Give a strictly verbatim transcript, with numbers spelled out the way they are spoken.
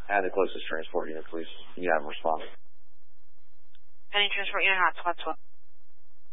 Add the closest transport unit, please. You haven't responded. Any transport unit hotspot.